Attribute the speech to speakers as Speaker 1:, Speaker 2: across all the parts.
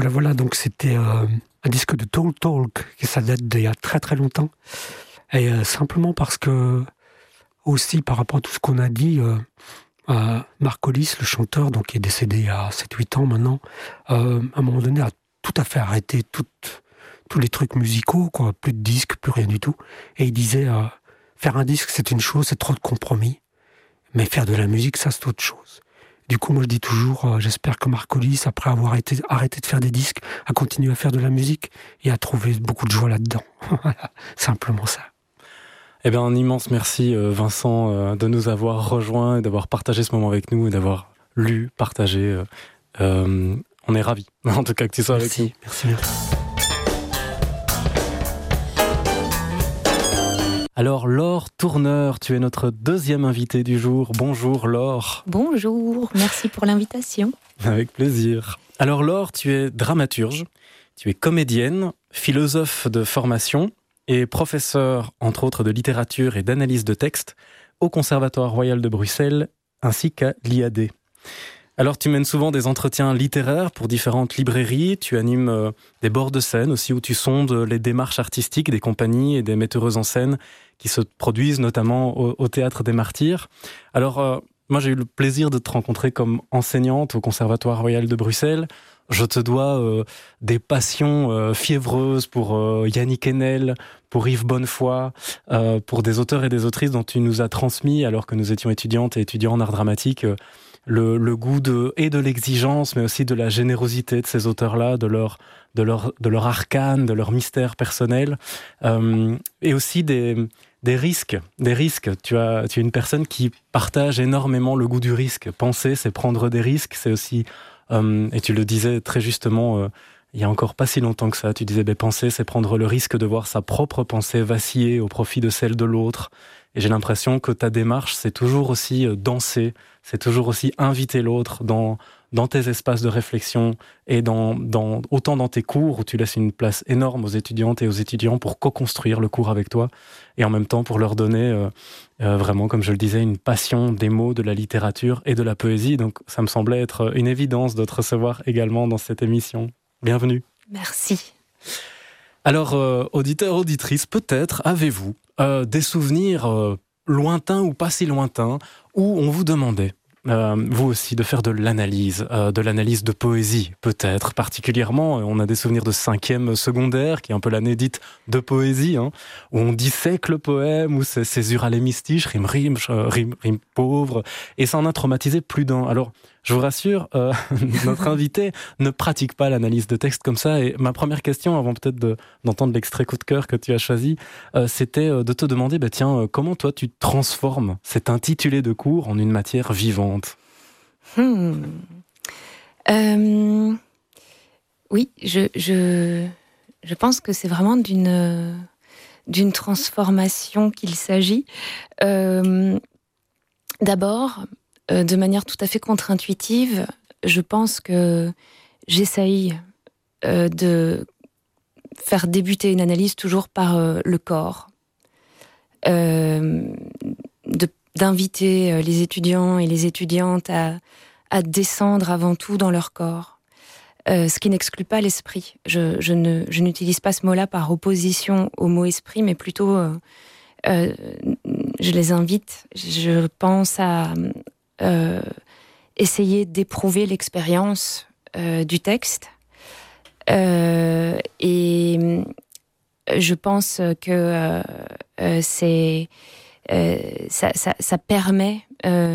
Speaker 1: Voilà. Donc c'était un disque de Talk Talk, qui ça date d'il y a très très longtemps. Et simplement parce que, aussi par rapport à tout ce qu'on a dit, Mark Hollis, le chanteur, donc qui est décédé il y a 7-8 ans maintenant, à un moment donné a tout à fait arrêté tous les trucs musicaux, quoi. Plus de disques, plus rien du tout. Et il disait, faire un disque c'est une chose, c'est trop de compromis. Mais faire de la musique, ça c'est autre chose. Du coup, moi je dis toujours, j'espère que Mark Hollis, après avoir arrêté de faire des disques, a continué à faire de la musique et a trouvé beaucoup de joie là-dedans. Voilà, simplement ça.
Speaker 2: Eh bien, un immense merci Vincent de nous avoir rejoints et d'avoir partagé ce moment avec nous et d'avoir lu, partagé. On est ravis, en tout cas, que tu sois avec nous.
Speaker 1: Merci.
Speaker 2: Alors, Laure Tourneur, tu es notre deuxième invitée du jour. Bonjour Laure.
Speaker 3: Bonjour, merci pour l'invitation.
Speaker 2: Avec plaisir. Alors Laure, tu es dramaturge, tu es comédienne, philosophe de formation et professeure, entre autres, de littérature et d'analyse de texte au Conservatoire royal de Bruxelles ainsi qu'à l'IAD. Alors tu mènes souvent des entretiens littéraires pour différentes librairies, tu animes des bords de scène aussi où tu sondes les démarches artistiques des compagnies et des metteuses en scène qui se produisent notamment au Théâtre des Martyrs. Alors moi j'ai eu le plaisir de te rencontrer comme enseignante au Conservatoire royal de Bruxelles. Je te dois des passions fiévreuses pour Yannick Enel, pour Yves Bonnefoy, pour des auteurs et des autrices dont tu nous as transmis alors que nous étions étudiantes et étudiants en art dramatique, le goût de l'exigence, mais aussi de la générosité de ces auteurs-là, de leur arcane, de leur mystère personnel, et aussi des risques. Tu es une personne qui partage énormément le goût du risque. Penser, c'est prendre des risques, c'est aussi, et tu le disais très justement, il y a encore pas si longtemps que ça, tu disais, penser, c'est prendre le risque de voir sa propre pensée vaciller au profit de celle de l'autre. Et j'ai l'impression que ta démarche, c'est toujours aussi danser, c'est toujours aussi inviter l'autre dans tes espaces de réflexion et autant dans tes cours où tu laisses une place énorme aux étudiantes et aux étudiants pour co-construire le cours avec toi et en même temps pour leur donner vraiment, comme je le disais, une passion des mots, de la littérature et de la poésie. Donc ça me semblait être une évidence de te recevoir également dans cette émission. Bienvenue.
Speaker 3: Merci.
Speaker 2: Alors, auditeurs, auditrices, peut-être avez-vous des souvenirs lointains ou pas si lointains où on vous demandait, vous aussi, de faire de l'analyse de poésie, peut-être. Particulièrement, on a des souvenirs de 5e secondaire, qui est un peu l'année dite de poésie, où on dissèque le poème, où c'est césure alémistiche, rime pauvre, et ça en a traumatisé plus d'un. Alors, je vous rassure, notre invité ne pratique pas l'analyse de texte comme ça, et ma première question, avant peut-être d'entendre l'extrait coup de cœur que tu as choisi, c'était de te demander, comment toi tu transformes cet intitulé de cours en une matière vivante ?
Speaker 3: Oui, je pense que c'est vraiment d'une transformation qu'il s'agit. D'abord, de manière tout à fait contre-intuitive, je pense que j'essaye de faire débuter une analyse toujours par le corps, d'inviter les étudiants et les étudiantes à descendre avant tout dans leur corps, ce qui n'exclut pas l'esprit. Je n'utilise pas ce mot-là par opposition au mot esprit, mais plutôt je les invite, je pense à essayer d'éprouver l'expérience du texte, et je pense que ça permet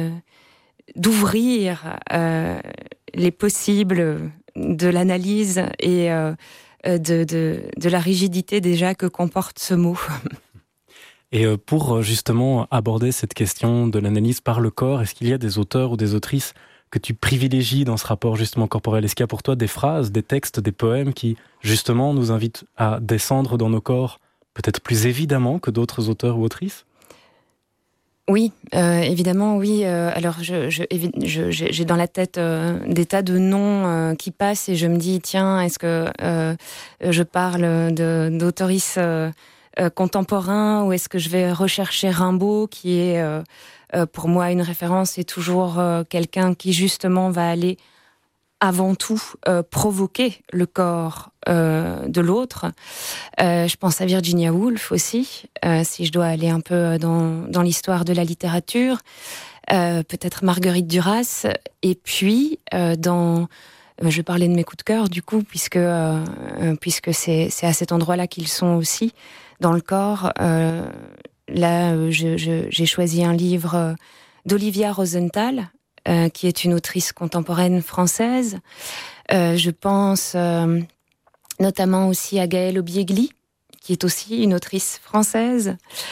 Speaker 3: d'ouvrir les possibles de l'analyse et de la rigidité déjà que comporte ce mot.
Speaker 2: Et pour justement aborder cette question de l'analyse par le corps, est-ce qu'il y a des auteurs ou des autrices que tu privilégies dans ce rapport justement corporel ? Est-ce qu'il y a pour toi des phrases, des textes, des poèmes qui justement nous invitent à descendre dans nos corps, peut-être plus évidemment que d'autres auteurs ou autrices ?
Speaker 3: Oui, évidemment, oui. Alors, j'ai dans la tête des tas de noms qui passent et je me dis, tiens, est-ce que je parle d'autoristes contemporains ou est-ce que je vais rechercher Rimbaud, qui est pour moi une référence et toujours quelqu'un qui justement va aller avant tout provoquer le corps de l'autre. Je pense à Virginia Woolf aussi, si je dois aller un peu dans l'histoire de la littérature. Peut-être Marguerite Duras. Et puis, je parlais de mes coups de cœur, du coup, puisque c'est à cet endroit-là qu'ils sont aussi, dans le corps. Là, j'ai choisi un livre d'Olivia Rosenthal, qui est une autrice contemporaine française. Je pense notamment aussi à Gaëlle Obiegli, qui est aussi une autrice française.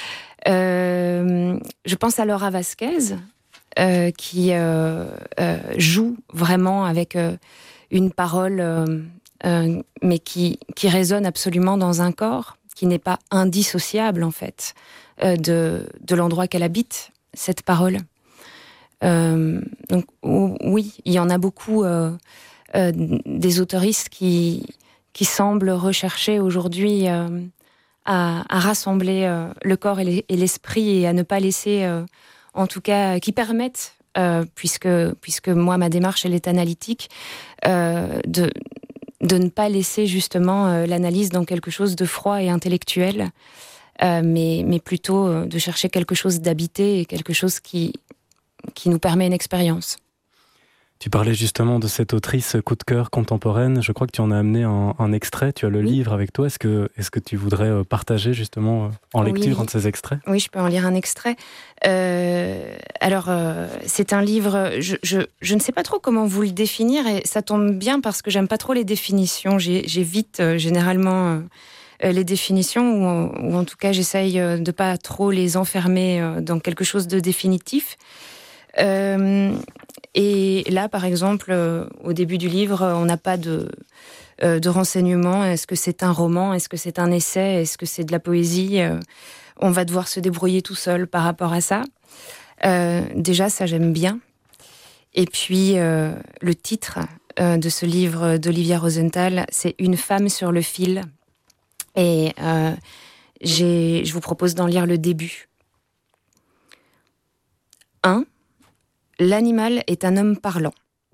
Speaker 3: Je pense à Laura Vasquez, qui joue vraiment avec une parole, mais qui résonne absolument dans un corps, qui n'est pas indissociable, en fait, de l'endroit qu'elle habite, cette parole. Donc oui, il y en a beaucoup des autoristes qui semblent rechercher aujourd'hui à rassembler le corps et l'esprit et à ne pas laisser, en tout cas, qui permettent, puisque moi ma démarche elle est analytique, de ne pas laisser justement l'analyse dans quelque chose de froid et intellectuel, mais plutôt de chercher quelque chose d'habité et quelque chose qui nous permet une expérience.
Speaker 2: Tu parlais justement de cette autrice coup de cœur contemporaine. Je crois que tu en as amené un extrait. Tu as le livre avec toi. Est-ce que tu voudrais partager justement en lecture un de ces extraits ?
Speaker 3: Oui, je peux en lire un extrait. Alors, c'est un livre... Je ne sais pas trop comment vous le définir et ça tombe bien parce que j'aime pas trop les définitions. J'évite généralement... les définitions, ou en tout cas j'essaye de pas trop les enfermer dans quelque chose de définitif. Et là, par exemple, au début du livre, on n'a pas de renseignements. Est-ce que c'est un roman ? Est-ce que c'est un essai ? Est-ce que c'est de la poésie ? On va devoir se débrouiller tout seul par rapport à ça. Déjà, ça, j'aime bien. Et puis, le titre de ce livre d'Olivia Rosenthal, c'est « Une femme sur le fil ». Et je vous propose d'en lire le début. 1. L'animal est un homme parlant.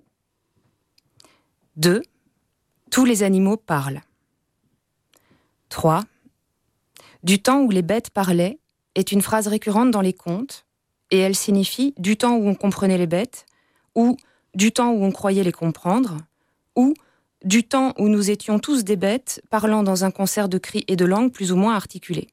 Speaker 3: 2. Tous les animaux parlent. 3. Du temps où les bêtes parlaient est une phrase récurrente dans les contes, et elle signifie du temps où on comprenait les bêtes, ou du temps où on croyait les comprendre, ou du temps où nous étions tous des bêtes parlant dans un concert de cris et de langues plus ou moins articulés.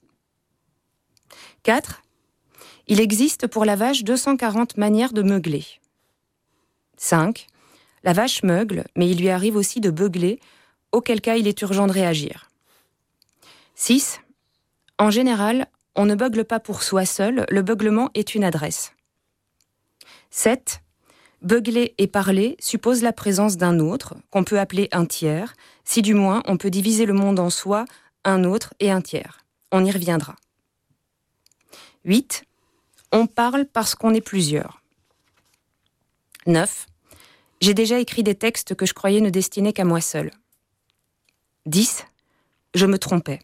Speaker 3: 4. Il existe pour la vache 240 manières de meugler. 5. La vache meugle, mais il lui arrive aussi de beugler, auquel cas il est urgent de réagir. 6. En général, on ne beugle pas pour soi seul, le beuglement est une adresse. 7. Beugler et parler suppose la présence d'un autre, qu'on peut appeler un tiers, si du moins on peut diviser le monde en soi, un autre et un tiers. On y reviendra. 8. On parle parce qu'on est plusieurs. 9. J'ai déjà écrit des textes que je croyais ne destiner qu'à moi seul. 10. Je me trompais.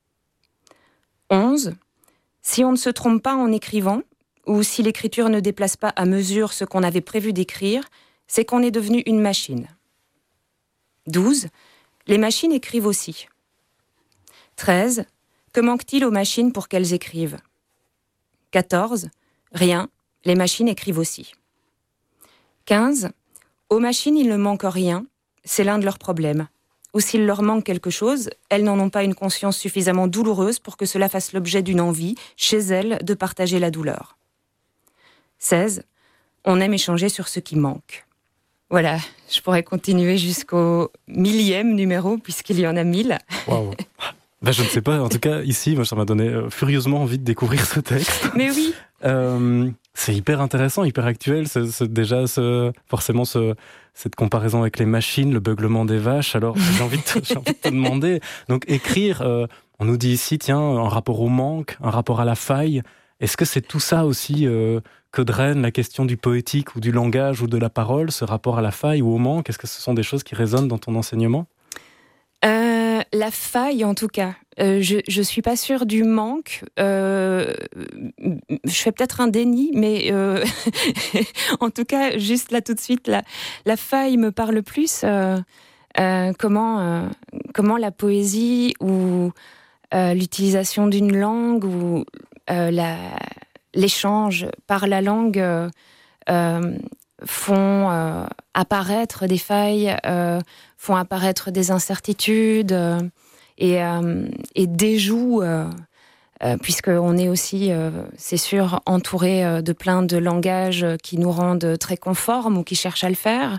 Speaker 3: 11. Si on ne se trompe pas en écrivant, ou si l'écriture ne déplace pas à mesure ce qu'on avait prévu d'écrire, c'est qu'on est devenu une machine. 12. Les machines écrivent aussi. 13. Que manque-t-il aux machines pour qu'elles écrivent ? 14. Rien, les machines écrivent aussi. 15. Aux machines, il ne manque rien, c'est l'un de leurs problèmes. Ou s'il leur manque quelque chose, elles n'en ont pas une conscience suffisamment douloureuse pour que cela fasse l'objet d'une envie, chez elles, de partager la douleur. 16. On aime échanger sur ce qui manque. Voilà, je pourrais continuer jusqu'au 1000e numéro, puisqu'il y en a 1000.
Speaker 2: Waouh. Ben, je ne sais pas, en tout cas, ici, moi, ça m'a donné furieusement envie de découvrir ce texte.
Speaker 3: Mais oui.
Speaker 2: C'est hyper intéressant, hyper actuel, forcément cette comparaison avec les machines, le beuglement des vaches. Alors, j'ai envie de te demander, donc écrire, on nous dit ici, tiens, un rapport au manque, un rapport à la faille. Est-ce que c'est tout ça aussi que draine la question du poétique ou du langage ou de la parole, ce rapport à la faille ou au manque ? Est-ce que ce sont des choses qui résonnent dans ton enseignement ?
Speaker 3: la faille, en tout cas. Je suis pas sûre du manque. Je fais peut-être un déni, mais en tout cas, juste là tout de suite, la faille me parle plus. Comment la poésie ou l'utilisation d'une langue ou l'échange par la langue font apparaître des failles, font apparaître des incertitudes et déjouent, puisqu'on est aussi, c'est sûr, entouré de plein de langages qui nous rendent très conformes ou qui cherchent à le faire.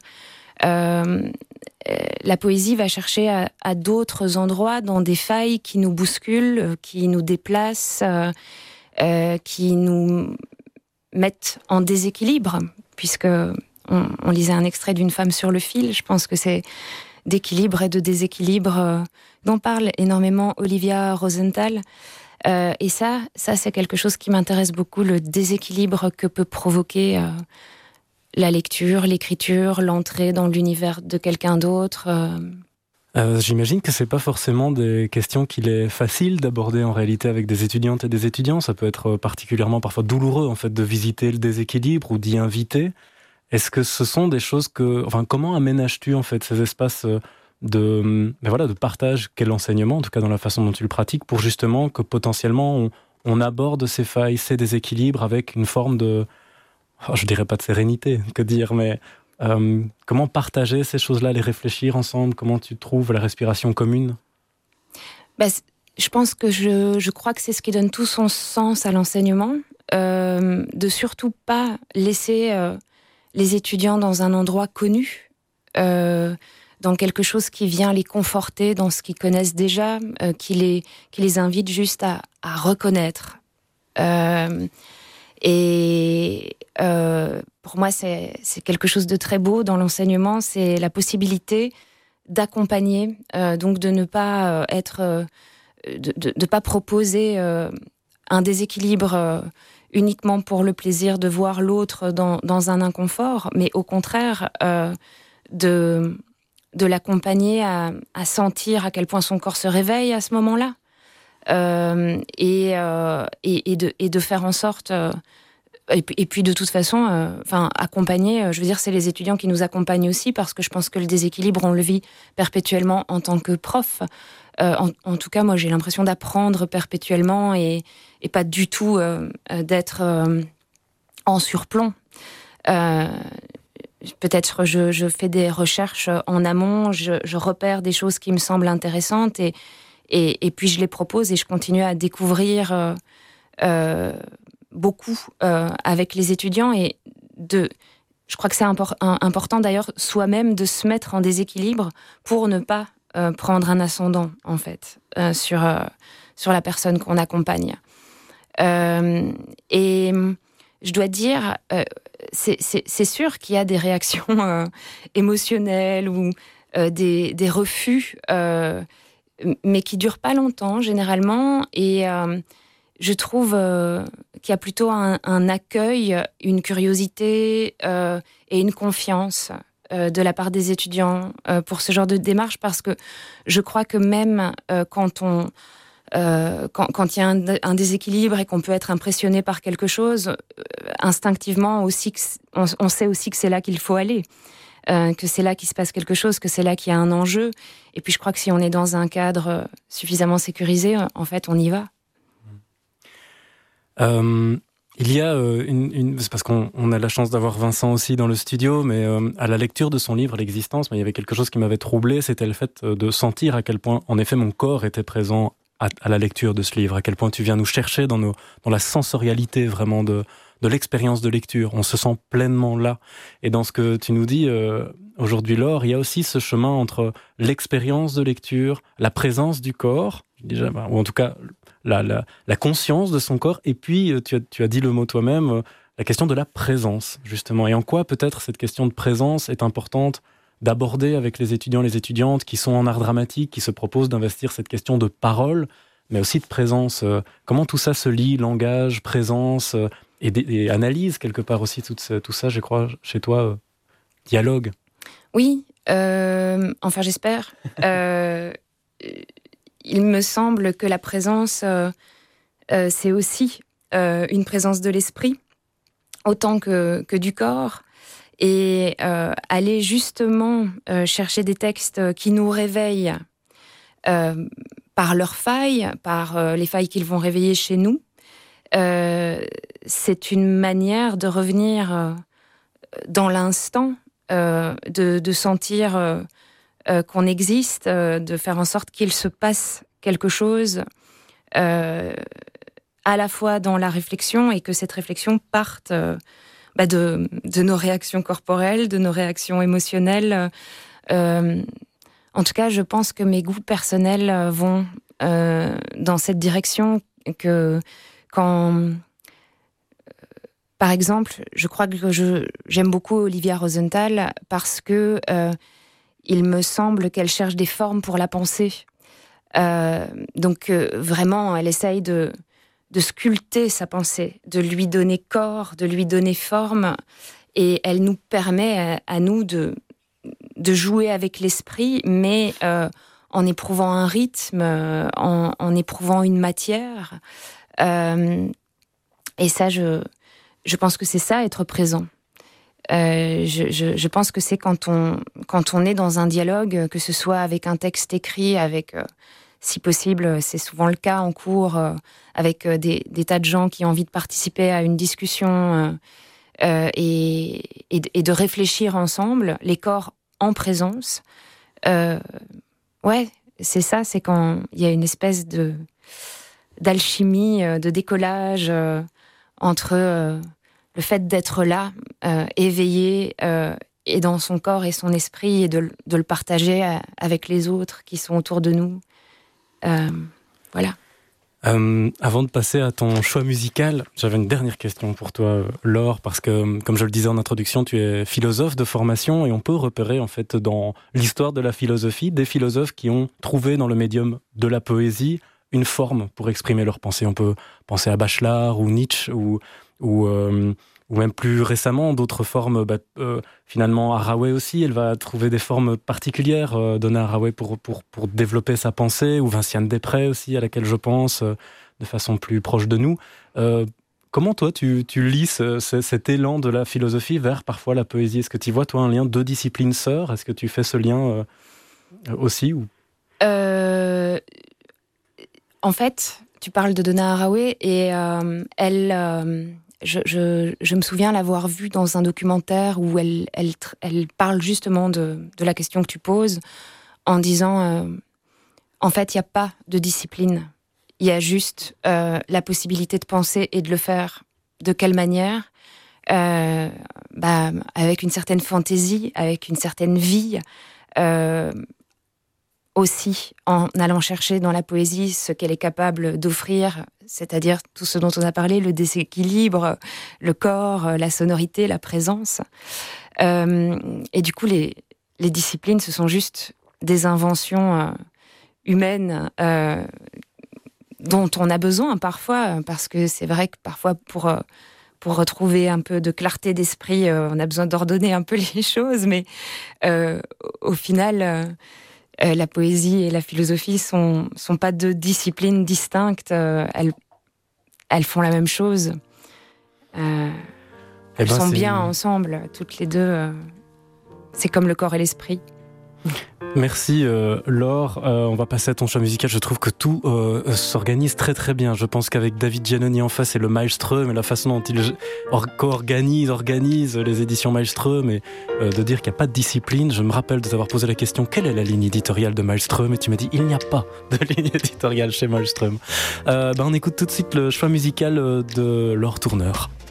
Speaker 3: La poésie va chercher à d'autres endroits, dans des failles qui nous bousculent, qui nous déplacent, qui nous mettent en déséquilibre, puisque on lisait un extrait d'une femme sur le fil. Je pense que c'est d'équilibre et de déséquilibre dont parle énormément Olivia Rosenthal. Et ça c'est quelque chose qui m'intéresse beaucoup, le déséquilibre que peut provoquer la lecture, l'écriture, l'entrée dans l'univers de quelqu'un d'autre.
Speaker 2: J'imagine que c'est pas forcément des questions qu'il est facile d'aborder en réalité avec des étudiantes et des étudiants. Ça peut être particulièrement parfois douloureux en fait de visiter le déséquilibre ou d'y inviter. Est-ce que ce sont des choses comment aménages-tu en fait ces espaces de partage qu'est l'enseignement, en tout cas dans la façon dont tu le pratiques, pour justement que potentiellement on aborde ces failles, ces déséquilibres avec une forme de, je dirais pas de sérénité, que dire, mais comment partager ces choses-là, les réfléchir ensemble? Comment tu trouves la respiration commune?
Speaker 3: Je pense que je crois que c'est ce qui donne tout son sens à l'enseignement, de surtout pas laisser les étudiants dans un endroit connu, dans quelque chose qui vient les conforter dans ce qu'ils connaissent déjà, qui les invite juste à reconnaître. Pour moi, c'est quelque chose de très beau dans l'enseignement, c'est la possibilité d'accompagner, donc de ne pas de pas proposer un déséquilibre uniquement pour le plaisir de voir l'autre dans un inconfort, mais au contraire de l'accompagner à sentir à quel point son corps se réveille à ce moment-là, et de faire en sorte, et puis de toute façon, accompagner, je veux dire, c'est les étudiants qui nous accompagnent aussi, parce que je pense que le déséquilibre, on le vit perpétuellement en tant que prof. En tout cas, moi, j'ai l'impression d'apprendre perpétuellement et pas du tout d'être en surplomb. Peut-être je fais des recherches en amont, je repère des choses qui me semblent intéressantes et puis je les propose et je continue à découvrir beaucoup avec les étudiants. Et je crois que c'est important d'ailleurs soi-même de se mettre en déséquilibre pour ne pas prendre un ascendant, en fait, sur la personne qu'on accompagne. Et je dois dire, c'est sûr qu'il y a des réactions émotionnelles ou des refus, mais qui durent pas longtemps, généralement. Et je trouve qu'il y a plutôt un accueil, une curiosité et une confiance de la part des étudiants pour ce genre de démarche, parce que je crois que même quand il y a un déséquilibre et qu'on peut être impressionné par quelque chose, instinctivement aussi, on sait aussi que c'est là qu'il faut aller, que c'est là qu'il se passe quelque chose, que c'est là qu'il y a un enjeu. Et puis je crois que si on est dans un cadre suffisamment sécurisé, en fait, on y va.
Speaker 2: Il y a c'est parce qu'on a la chance d'avoir Vincent aussi dans le studio, mais à la lecture de son livre L'existence, il y avait quelque chose qui m'avait troublé, c'était le fait de sentir à quel point, en effet, mon corps était présent à la lecture de ce livre, à quel point tu viens nous chercher dans la sensorialité vraiment de l'expérience de lecture. On se sent pleinement là. Et dans ce que tu nous dis aujourd'hui, Laure, il y a aussi ce chemin entre l'expérience de lecture, la présence du corps, déjà, ou en tout cas la conscience de son corps, et puis tu as dit le mot toi-même, la question de la présence, justement. Et en quoi peut-être cette question de présence est importante d'aborder avec les étudiants, les étudiantes qui sont en art dramatique, qui se proposent d'investir cette question de parole, mais aussi de présence. Comment tout ça se lie, langage, présence, et analyse quelque part aussi tout ça, je crois, chez toi, dialogue.
Speaker 3: Oui, enfin j'espère. il me semble que la présence, c'est aussi une présence de l'esprit, autant que du corps. Et aller justement chercher des textes qui nous réveillent par leurs failles, par les failles qu'ils vont réveiller chez nous, c'est une manière de revenir dans l'instant, de sentir qu'on existe, de faire en sorte qu'il se passe quelque chose à la fois dans la réflexion et que cette réflexion parte de nos réactions corporelles, de nos réactions émotionnelles. En tout cas, je pense que mes goûts personnels vont dans cette direction, que quand... Par exemple, je crois que j'aime beaucoup Olivia Rosenthal parce que il me semble qu'elle cherche des formes pour la pensée. Donc vraiment, elle essaye de sculpter sa pensée, de lui donner corps, de lui donner forme, et elle nous permet à nous de jouer avec l'esprit, mais en éprouvant un rythme, en éprouvant une matière. Et ça, je pense que c'est ça, être présent. Je pense que c'est quand on est dans un dialogue, que ce soit avec un texte écrit, avec, si possible, c'est souvent le cas en cours, avec des tas de gens qui ont envie de participer à une discussion et de réfléchir ensemble, les corps en présence. Ouais, c'est ça, c'est quand il y a une espèce d'alchimie, de décollage entre le fait d'être là, éveillé, et dans son corps et son esprit, et de le partager avec les autres qui sont autour de nous. Voilà.
Speaker 2: Avant de passer à ton choix musical, j'avais une dernière question pour toi, Laure, parce que, comme je le disais en introduction, tu es philosophe de formation, et on peut repérer en fait dans l'histoire de la philosophie des philosophes qui ont trouvé dans le médium de la poésie une forme pour exprimer leurs pensées. On peut penser à Bachelard ou Nietzsche ou même plus récemment d'autres formes. Finalement, Haraway aussi, elle va trouver des formes particulières données à Haraway pour développer sa pensée, ou Vinciane Després aussi, à laquelle je pense de façon plus proche de nous. Comment toi tu lis cet élan de la philosophie vers parfois la poésie? Est-ce que tu vois toi un lien, deux disciplines sœurs? Est-ce que tu fais ce lien aussi ou...
Speaker 3: En fait, tu parles de Donna Haraway et elle... Je me souviens l'avoir vue dans un documentaire où elle parle justement de la question que tu poses, en disant en fait, il n'y a pas de discipline. Il y a juste la possibilité de penser et de le faire de quelle manière, avec une certaine fantaisie, avec une certaine vie, aussi en allant chercher dans la poésie ce qu'elle est capable d'offrir, c'est-à-dire tout ce dont on a parlé, le déséquilibre, le corps, la sonorité, la présence. Et du coup, les disciplines, ce sont juste des inventions humaines dont on a besoin parfois, parce que c'est vrai que parfois, pour retrouver un peu de clarté d'esprit, on a besoin d'ordonner un peu les choses, mais au final... la poésie et la philosophie sont pas deux disciplines distinctes. Elles font la même chose. Elles sont bien ensemble, toutes les deux. C'est comme le corps et l'esprit.
Speaker 2: Merci Laure, on va passer à ton choix musical. Je trouve que tout s'organise très très bien. Je pense qu'avec David Giannoni en face et le Maelström et la façon dont il organise les éditions Maelström, et de dire qu'il n'y a pas de discipline. Je me rappelle de t'avoir posé la question, quelle est la ligne éditoriale de Maelström, et tu m'as dit il n'y a pas de ligne éditoriale chez Maelström. On écoute tout de suite le choix musical de Laure Tourneur.